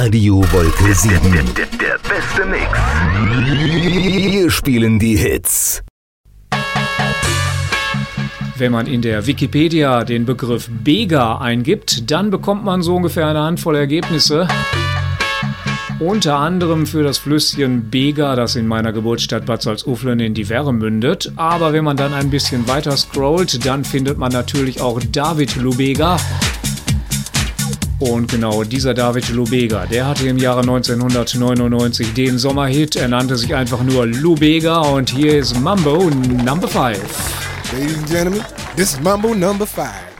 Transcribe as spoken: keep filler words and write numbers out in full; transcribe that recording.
Radio Wolke sieben. Der, der, der beste Mix. Wir spielen die Hits. Wenn man in der Wikipedia den Begriff Bega eingibt, dann bekommt man so ungefähr eine Handvoll Ergebnisse. Unter anderem für das Flüsschen Bega, das in meiner Geburtsstadt Bad Salzuflen in die Werre mündet. Aber wenn man dann ein bisschen weiter scrollt, dann findet man natürlich auch David Lubega. Und genau dieser David Lubega, der hatte im Jahre neunzehnhundertneunundneunzig den Sommerhit. Er nannte sich einfach nur Lubega und hier ist Mambo Number five. Ladies and gentlemen, this is Mambo Number five.